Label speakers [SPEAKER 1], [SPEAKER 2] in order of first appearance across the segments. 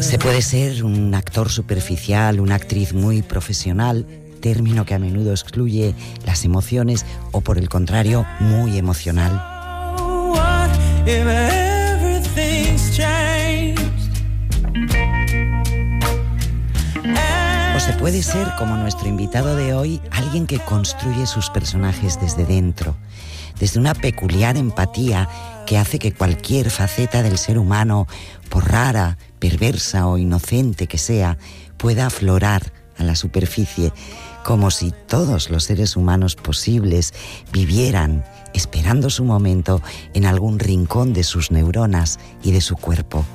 [SPEAKER 1] Se puede ser un actor superficial, una actriz muy profesional, término que a menudo excluye las emociones, o por el contrario, muy emocional. O se puede ser, como nuestro invitado de hoy, alguien que construye sus personajes desde dentro, desde una peculiar empatía que hace que cualquier faceta del ser humano, por rara, perversa o inocente que sea, pueda aflorar a la superficie, como si todos los seres humanos posibles vivieran esperando su momento en algún rincón de sus neuronas y de su cuerpo.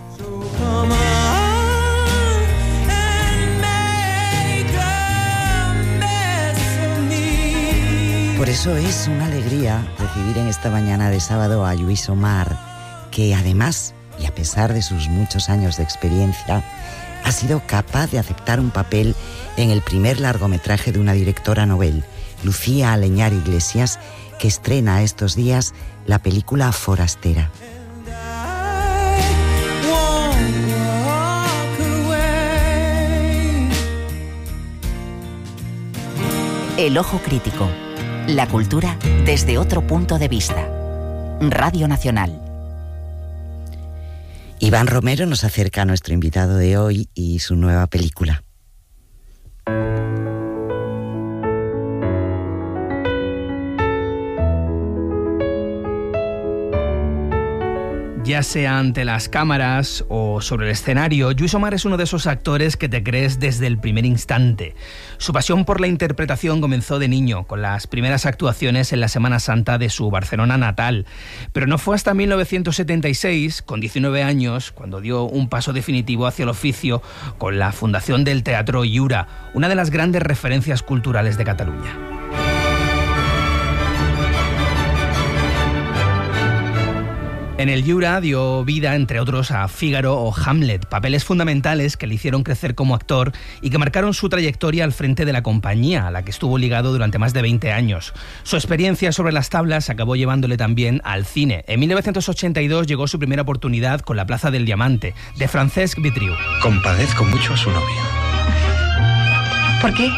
[SPEAKER 1] Por eso es una alegría recibir en esta mañana de sábado a Lluís Omar, que además, y a pesar de sus muchos años de experiencia, ha sido capaz de aceptar un papel en el primer largometraje de una directora novel, Lucía Aleñar Iglesias, que estrena estos días la película Forastera.
[SPEAKER 2] El ojo crítico. La cultura desde otro punto de vista. Radio Nacional.
[SPEAKER 1] Iván Romero nos acerca a nuestro invitado de hoy y su nueva película.
[SPEAKER 3] Ya sea ante las cámaras o sobre el escenario, Lluís Omar es uno de esos actores que te crees desde el primer instante. Su pasión por la interpretación comenzó de niño, con las primeras actuaciones en la Semana Santa de su Barcelona natal. Pero no fue hasta 1976, con 19 años, cuando dio un paso definitivo hacia el oficio con la fundación del Teatro Lliure, una de las grandes referencias culturales de Cataluña. En el Lliure dio vida, entre otros, a Fígaro o Hamlet, papeles fundamentales que le hicieron crecer como actor y que marcaron su trayectoria al frente de la compañía, a la que estuvo ligado durante más de 20 años. Su experiencia sobre las tablas acabó llevándole también al cine. En 1982 llegó su primera oportunidad con La Plaza del Diamante, de Francesc Vitriu.
[SPEAKER 4] Compadezco mucho a su novio.
[SPEAKER 2] ¿Por qué?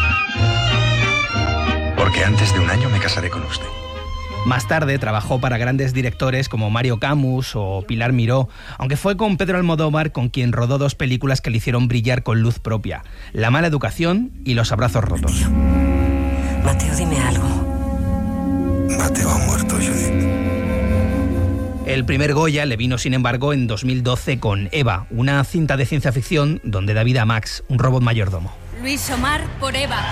[SPEAKER 4] Porque antes de un año me casaré con usted.
[SPEAKER 3] Más tarde trabajó para grandes directores como Mario Camus o Pilar Miró, aunque fue con Pedro Almodóvar con quien rodó dos películas que le hicieron brillar con luz propia: La mala educación y Los abrazos rotos.
[SPEAKER 5] Mateo, dime algo.
[SPEAKER 6] Mateo ha muerto, Judith.
[SPEAKER 3] El primer Goya le vino, sin embargo, en 2012 con Eva, una cinta de ciencia ficción donde da vida a Max, un robot mayordomo.
[SPEAKER 7] Lluís Omar por Eva.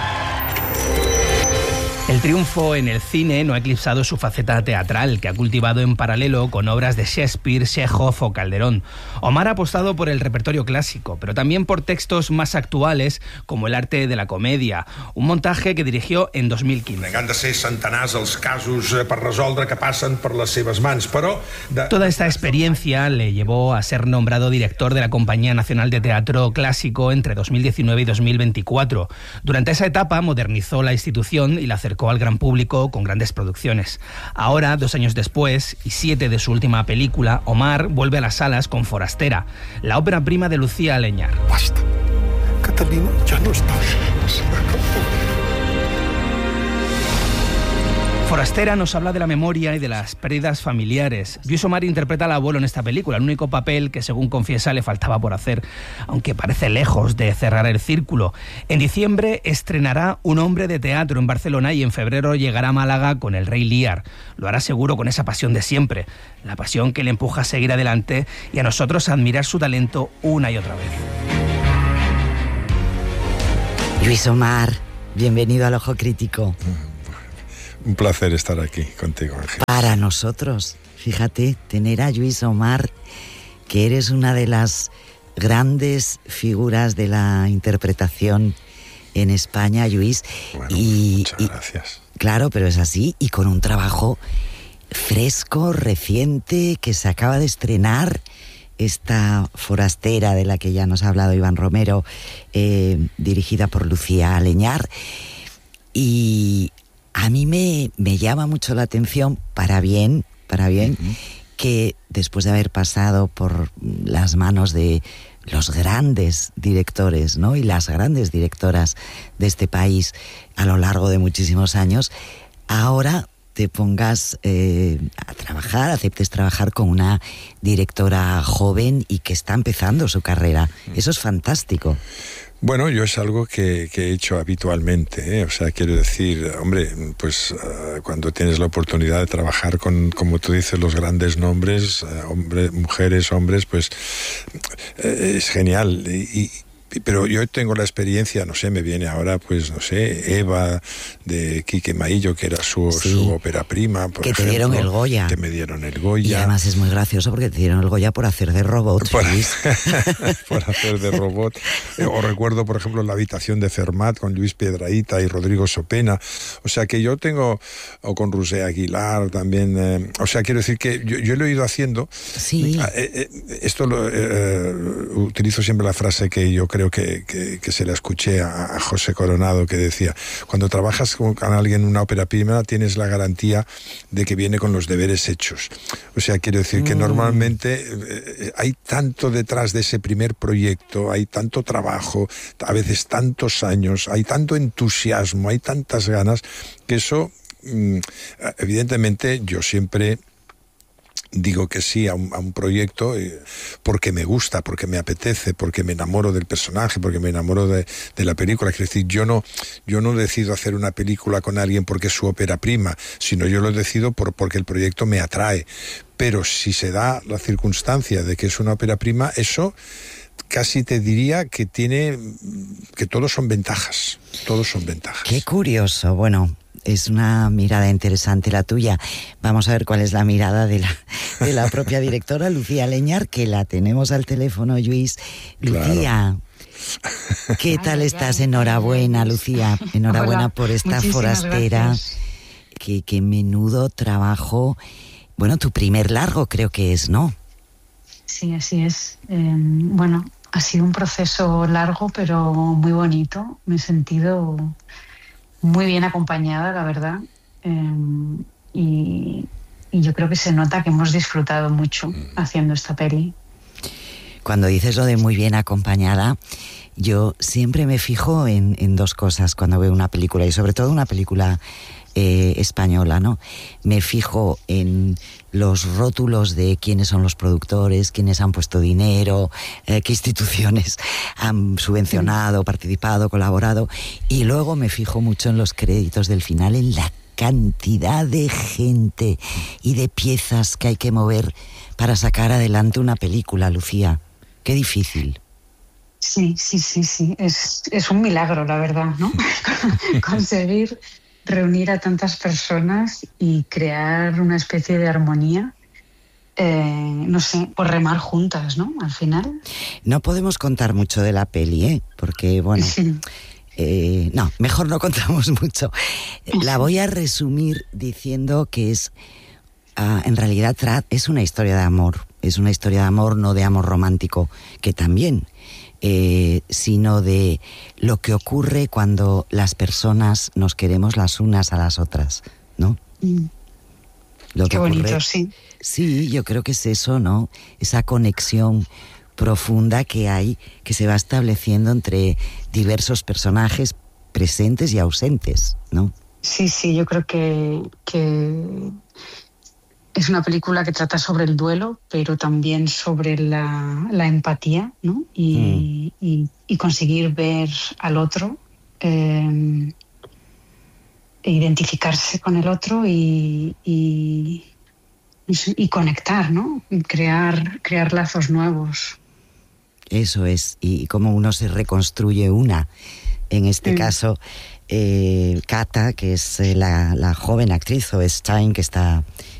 [SPEAKER 3] El triunfo en el cine no ha eclipsado su faceta teatral, que ha cultivado en paralelo con obras de Shakespeare, Chekhov o Calderón. Omar ha apostado por el repertorio clásico, pero también por textos más actuales, como El arte de la comedia, un montaje que dirigió en 2015.
[SPEAKER 6] Han de ser centenars els casos per resoldre que passen per les seves mans, però...
[SPEAKER 3] Toda esta experiencia le llevó a ser nombrado director de la Compañía Nacional de Teatro Clásico entre 2019 y 2024. Durante esa etapa modernizó la institución y la acercó al gran público con grandes producciones. Ahora, 2 años después, y 7 de su última película, Omar vuelve a las salas con Forastera, la ópera prima de Lucía Aleñar.
[SPEAKER 6] Basta. Catalina ya no está.
[SPEAKER 3] Forastera nos habla de la memoria y de las pérdidas familiares. Lluís Omar interpreta al abuelo en esta película, el único papel que, según confiesa, le faltaba por hacer, aunque parece lejos de cerrar el círculo. En diciembre estrenará Un hombre de teatro en Barcelona y en febrero llegará a Málaga con El Rey Lear. Lo hará seguro con esa pasión de siempre, la pasión que le empuja a seguir adelante y a nosotros a admirar su talento una y otra vez.
[SPEAKER 1] Lluís Omar, bienvenido al Ojo Crítico.
[SPEAKER 6] Un placer estar aquí contigo, Ángel.
[SPEAKER 1] Para nosotros, fíjate, tener a Lluís Omar, que eres una de las grandes figuras de la interpretación en España, Lluís.
[SPEAKER 6] Bueno, muchas gracias.
[SPEAKER 1] Claro, pero es así, y con un trabajo fresco, reciente, que se acaba de estrenar, esta Forastera de la que ya nos ha hablado Iván Romero, dirigida por Lucía Aleñar. Y a mí me llama mucho la atención, para bien, que después de haber pasado por las manos de los grandes directores, ¿no? Y las grandes directoras de este país a lo largo de muchísimos años, ahora te pongas a trabajar, aceptes trabajar con una directora joven y que está empezando su carrera. Eso es fantástico.
[SPEAKER 8] Bueno, yo es algo que he hecho habitualmente, ¿eh? O sea, quiero decir, hombre, pues cuando tienes la oportunidad de trabajar con, como tú dices, los grandes nombres, mujeres, hombres, pues es genial. Pero yo tengo la experiencia, no sé, me viene ahora, pues, no sé, Eva, de Quique Maillo, que era su ópera prima, por
[SPEAKER 1] que
[SPEAKER 8] ejemplo,
[SPEAKER 1] te dieron el Goya.
[SPEAKER 8] Que me dieron el Goya.
[SPEAKER 1] Y además es muy gracioso porque te dieron el Goya por hacer de robot, Luis.
[SPEAKER 8] Por hacer de robot. O recuerdo, por ejemplo, La habitación de Fermat con Luis Piedrahita y Rodrigo Sopena. O sea, que yo tengo, o con Rusé Aguilar también, o sea, quiero decir que yo lo he ido haciendo.
[SPEAKER 1] Sí.
[SPEAKER 8] Esto utilizo siempre la frase que yo creo que se la escuché a José Coronado, que decía: cuando trabajas con alguien en una ópera prima tienes la garantía de que viene con los deberes hechos. O sea, quiero decir que normalmente hay tanto detrás de ese primer proyecto, hay tanto trabajo, a veces tantos años, hay tanto entusiasmo, hay tantas ganas, que eso, evidentemente, yo siempre digo que sí a un proyecto porque me gusta, porque me apetece, porque me enamoro del personaje, porque me enamoro de la película. Es decir, yo no decido hacer una película con alguien porque es su ópera prima, sino yo lo decido porque el proyecto me atrae. Pero si se da la circunstancia de que es una ópera prima, eso casi te diría que todos son ventajas. Todos son ventajas.
[SPEAKER 1] Qué curioso. Bueno, es una mirada interesante la tuya. Vamos a ver cuál es la mirada de la propia directora, Lucía Leñar, que la tenemos al teléfono, Luis. Lucía, claro. ¿Qué tal estás? Enhorabuena, Lucía. Enhorabuena. Hola, por esta forastera. Qué menudo trabajo. Bueno, tu primer largo creo que es, ¿no?
[SPEAKER 9] Sí, así es. Bueno, ha sido un proceso largo, pero muy bonito. Me he sentido muy bien acompañada, la verdad, y yo creo que se nota que hemos disfrutado mucho haciendo esta peli.
[SPEAKER 1] Cuando dices lo de muy bien acompañada, yo siempre me fijo en dos cosas cuando veo una película, y sobre todo una película española, ¿no? Me fijo en los rótulos de quiénes son los productores, quiénes han puesto dinero, qué instituciones han subvencionado, participado, colaborado, y luego me fijo mucho en los créditos del final, en la cantidad de gente y de piezas que hay que mover para sacar adelante una película, Lucía. Qué difícil.
[SPEAKER 9] Sí. Es un milagro, la verdad, ¿no? Conseguir reunir a tantas personas y crear una especie de armonía, no sé, por remar juntas, ¿no? Al final.
[SPEAKER 1] No podemos contar mucho de la peli, porque, bueno, sí. No, mejor no contamos mucho. La voy a resumir diciendo que es, en realidad, es una historia de amor. Es una historia de amor, no de amor romántico, que también, sino de lo que ocurre cuando las personas nos queremos las unas a las otras, ¿no?
[SPEAKER 9] Qué bonito, sí.
[SPEAKER 1] Sí, yo creo que es eso, ¿no? Esa conexión profunda que hay, que se va estableciendo entre diversos personajes presentes y ausentes, ¿no? Sí,
[SPEAKER 9] yo creo que es una película que trata sobre el duelo, pero también sobre la empatía, ¿no? Y conseguir ver al otro, identificarse con el otro y conectar, ¿no? Crear lazos nuevos.
[SPEAKER 1] Eso es, y cómo uno se reconstruye una. En este caso, Cata, que es la joven actriz, o Stein, que está